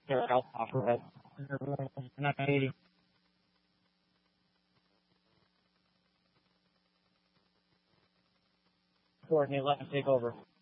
I'll offer it. 980. Courtney, let me take over.